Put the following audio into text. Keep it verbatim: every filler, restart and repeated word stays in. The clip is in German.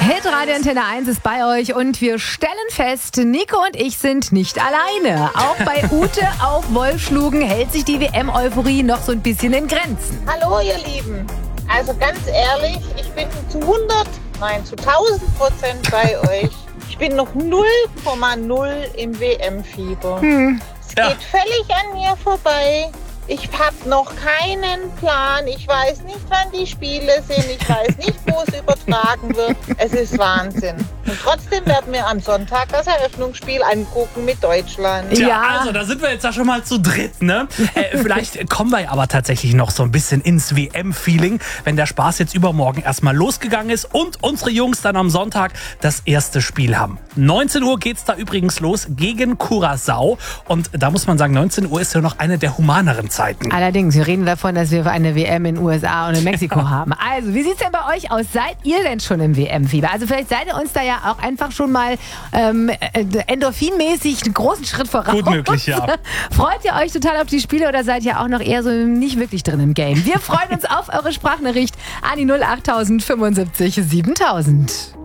Hitradio Antenne eins ist bei euch und wir stellen fest, Nico und ich sind nicht alleine. Auch bei Ute auf Wolfschlugen hält sich die W M-Euphorie noch so ein bisschen in Grenzen. Hallo ihr Lieben, also ganz ehrlich, ich bin zu hundert, nein zu tausend Prozent bei euch. Ich bin noch null Komma null im W M-Fieber. Hm. Es Ja. geht völlig an mir vorbei. Ich habe noch keinen Plan. Ich weiß nicht, wann die Spiele sind. Ich weiß nicht, wo es übertragen wird. Es ist Wahnsinn. Und trotzdem werden wir am Sonntag das Eröffnungsspiel angucken mit Deutschland. Tja, Ja. also da sind wir jetzt ja schon mal zu dritt, ne? Äh, vielleicht kommen wir aber tatsächlich noch so ein bisschen ins W M-Feeling, wenn der Spaß jetzt übermorgen erstmal losgegangen ist und unsere Jungs dann am Sonntag das erste Spiel haben. neunzehn Uhr geht's da übrigens los gegen Curaçao und da muss man sagen, neunzehn Uhr ist ja noch eine der humaneren Zeiten. Allerdings, wir reden davon, dass wir eine W M in den U S A und in Mexiko haben. Also, wie sieht's denn bei euch aus? Seid ihr denn schon im W M-Fieber? Also vielleicht seid ihr uns da ja auch einfach schon mal ähm, äh, endorphinmäßig einen großen Schritt voraus. Gut möglich, ja. Freut ihr euch total auf die Spiele oder seid ihr auch noch eher so nicht wirklich drin im Game? Wir freuen uns auf eure Sprachnachricht an die null acht fünfundsiebzig siebentausend.